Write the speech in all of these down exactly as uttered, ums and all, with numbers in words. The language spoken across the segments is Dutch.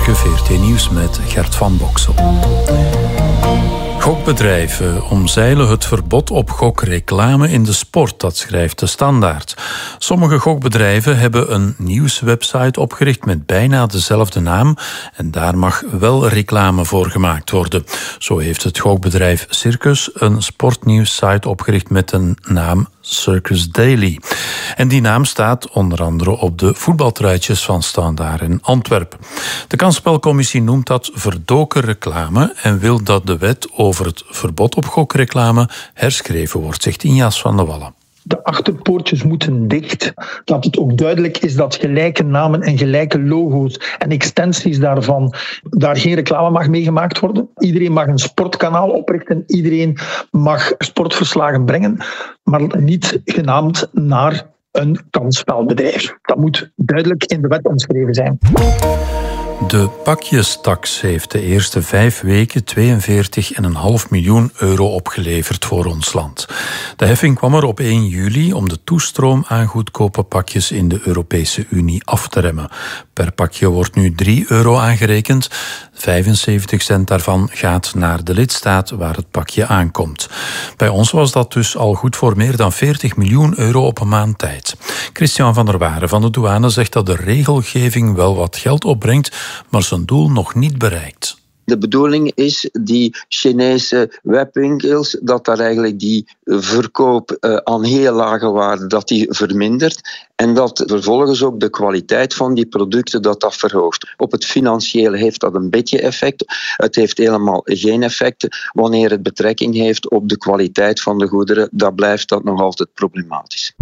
Goedemorgen, V R T Nieuws met Gert van Boksel. Gokbedrijven omzeilen het verbod op gokreclame in de sport, dat schrijft de Standaard. Sommige gokbedrijven hebben een nieuwswebsite opgericht met bijna dezelfde naam en daar mag wel reclame voor gemaakt worden. Zo heeft het gokbedrijf Circus een sportnieuwssite opgericht met een naam Circus Daily. En die naam staat onder andere op de voetbaltruitjes van Standaard in Antwerpen. De kansspelcommissie noemt dat verdoken reclame en wil dat de wet over het verbod op gokreclame herschreven wordt, zegt Injas van de Wallen. De achterpoortjes moeten dicht. Dat het ook duidelijk is dat gelijke namen en gelijke logo's en extensies daarvan, daar geen reclame mag mee gemaakt worden. Iedereen mag een sportkanaal oprichten, iedereen mag sportverslagen brengen, maar niet genaamd naar een kansspelbedrijf. Dat moet duidelijk in de wet omschreven zijn. De pakjestaks heeft de eerste vijf weken tweeënveertig komma vijf miljoen euro opgeleverd voor ons land. De heffing kwam er op één juli om de toestroom aan goedkope pakjes in de Europese Unie af te remmen. Per pakje wordt nu drie euro aangerekend. vijfenzeventig cent daarvan gaat naar de lidstaat waar het pakje aankomt. Bij ons was dat dus al goed voor meer dan veertig miljoen euro op een maand tijd. Christian van der Waren van de douane zegt dat de regelgeving wel wat geld opbrengt, maar zijn doel nog niet bereikt. De bedoeling is die Chinese webwinkels, dat daar eigenlijk die verkoop uh, aan heel lage waarde dat die vermindert en dat vervolgens ook de kwaliteit van die producten dat dat verhoogt. Op het financiële heeft dat een beetje effect. Het heeft helemaal geen effect. Wanneer het betrekking heeft op de kwaliteit van de goederen, dan blijft dat nog altijd problematisch.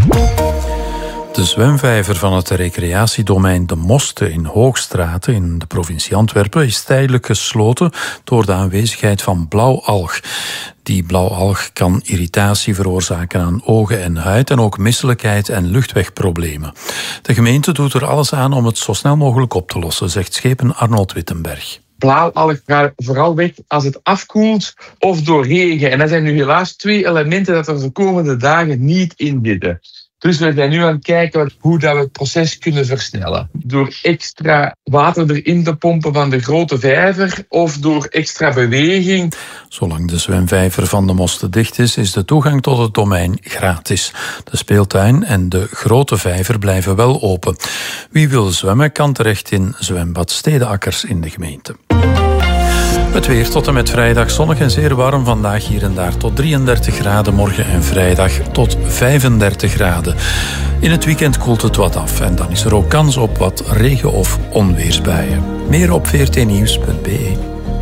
De zwemvijver van het recreatiedomein De Moste in Hoogstraten in de provincie Antwerpen is tijdelijk gesloten door de aanwezigheid van blauwalg. Die blauwalg kan irritatie veroorzaken aan ogen en huid en ook misselijkheid en luchtwegproblemen. De gemeente doet er alles aan om het zo snel mogelijk op te lossen, zegt schepen Arnold Wittenberg. Blauwalg gaat vooral weg als het afkoelt of door regen. En dat zijn nu helaas twee elementen dat er de komende dagen niet in zitten. Dus we zijn nu aan het kijken hoe dat we het proces kunnen versnellen. Door extra water erin te pompen van de grote vijver of door extra beweging. Zolang de zwemvijver van de Moste dicht is, is de toegang tot het domein gratis. De speeltuin en de grote vijver blijven wel open. Wie wil zwemmen kan terecht in zwembad Stedenakkers in de gemeente. Het weer tot en met vrijdag zonnig en zeer warm. Vandaag hier en daar tot drieëndertig graden. Morgen en vrijdag tot vijfendertig graden. In het weekend koelt het wat af. En dan is er ook kans op wat regen- of onweersbuien. Meer op v r t nieuws punt b e.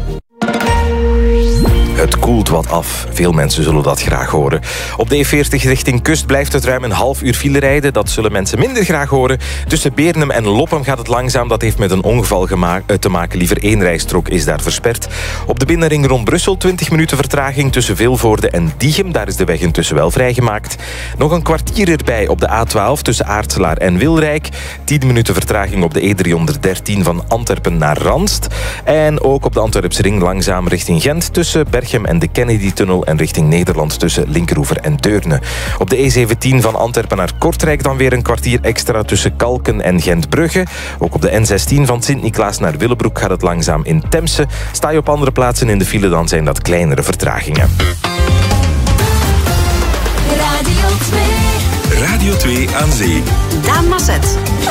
Het koelt wat af. Veel mensen zullen dat graag horen. Op de E veertig richting Kust blijft het ruim een half uur file rijden. Dat zullen mensen minder graag horen. Tussen Beernem en Loppem gaat het langzaam. Dat heeft met een ongeval gema- te maken. Liever één rijstrook is daar versperd. Op de binnenring rond Brussel twintig minuten vertraging tussen Vilvoorde en Diegem. Daar is de weg intussen wel vrijgemaakt. Nog een kwartier erbij op de A twaalf tussen Aartselaar en Wilrijk. tien minuten vertraging op de E driehonderddertien van Antwerpen naar Ranst. En ook op de Antwerpse ring langzaam richting Gent tussen Berchem en de Kennedy-tunnel en richting Nederland tussen Linkeroever en Deurne. Op de E zeventien van Antwerpen naar Kortrijk dan weer een kwartier extra tussen Kalken en Gent-Brugge. Ook op de N zestien van Sint-Niklaas naar Willebroek gaat het langzaam in Temse. Sta je op andere plaatsen in de file, dan zijn dat kleinere vertragingen. Radio twee. Radio twee aan zee. Daan Masset.